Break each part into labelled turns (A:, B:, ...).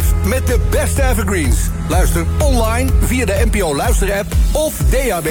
A: Live met de beste evergreens. Luister online via de NPO Luister-app of DAB+.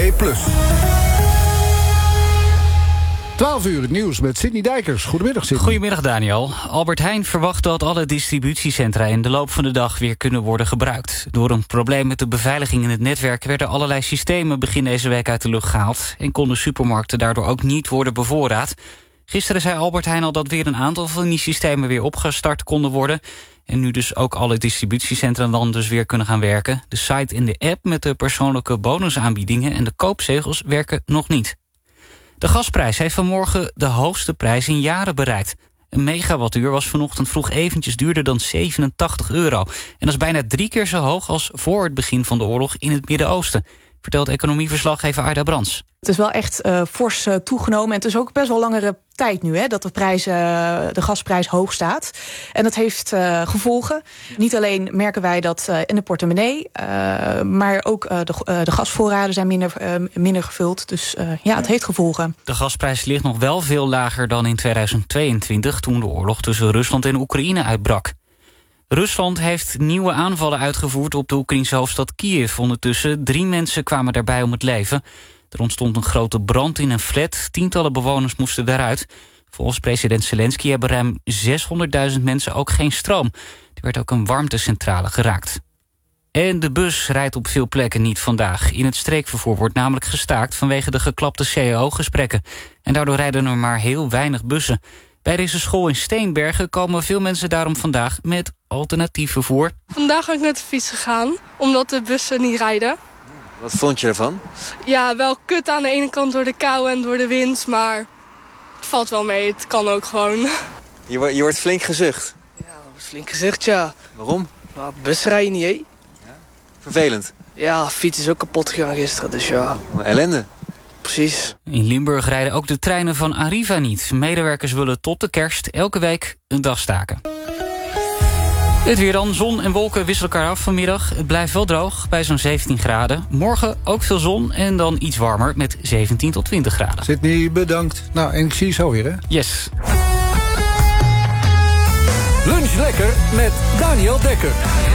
B: 12 uur het nieuws met Sidney Dijkers. Goedemiddag, Sidney.
C: Goedemiddag, Daniel. Albert Heijn verwacht dat alle distributiecentra in de loop van de dag weer kunnen worden gebruikt. Door een probleem met de beveiliging in het netwerk werden allerlei systemen begin deze week uit de lucht gehaald en konden supermarkten daardoor ook niet worden bevoorraad. Gisteren zei Albert Heijn al dat weer een aantal van die systemen weer opgestart konden worden. En nu dus ook alle distributiecentra dan dus weer kunnen gaan werken. De site en de app met de persoonlijke bonusaanbiedingen en de koopzegels werken nog niet. De gasprijs heeft vanmorgen de hoogste prijs in jaren bereikt. Een megawattuur was vanochtend vroeg eventjes duurder dan €87. En dat is bijna 3 keer zo hoog als voor het begin van de oorlog in het Midden-Oosten, vertelt economieverslaggever Aida Brands.
D: Het is wel echt fors toegenomen. En het is ook best wel langere tijd nu dat de gasprijs hoog staat. En dat heeft gevolgen. Niet alleen merken wij dat in de portemonnee, maar ook de gasvoorraden zijn minder gevuld. Dus het heeft gevolgen.
C: De gasprijs ligt nog wel veel lager dan in 2022... toen de oorlog tussen Rusland en Oekraïne uitbrak. Rusland heeft nieuwe aanvallen uitgevoerd op de Oekraïnse hoofdstad Kiev. Ondertussen 3 mensen kwamen daarbij om het leven. Er ontstond een grote brand in een flat. Tientallen bewoners moesten daaruit. Volgens president Zelensky hebben ruim 600.000 mensen ook geen stroom. Er werd ook een warmtecentrale geraakt. En de bus rijdt op veel plekken niet vandaag. In het streekvervoer wordt namelijk gestaakt vanwege de geklapte CAO-gesprekken. En daardoor rijden er maar heel weinig bussen. Bij deze school in Steenbergen komen veel mensen daarom vandaag met alternatief vervoer.
E: Vandaag ben ik met de fiets gegaan, omdat de bussen niet rijden.
F: Wat vond je ervan?
E: Ja, wel kut aan de ene kant door de kou en door de wind, maar het valt wel mee. Het kan ook gewoon.
F: Je wordt flink gezucht.
G: Ja, flink gezucht, ja.
F: Waarom?
G: Nou, bus rijden niet, hè?
F: Ja. Vervelend.
G: Ja, fiets is ook kapot gegaan gisteren, dus ja.
F: Ellende.
G: Precies.
C: In Limburg rijden ook de treinen van Arriva niet. Medewerkers willen tot de kerst elke week een dag staken. Het weer dan. Zon en wolken wisselen elkaar af vanmiddag. Het blijft wel droog bij zo'n 17 graden. Morgen ook veel zon en dan iets warmer met 17 tot 20 graden.
B: Sidney, bedankt. Nou, en ik zie je zo weer, hè?
C: Yes.
A: Lunch lekker met Daniel Dekker.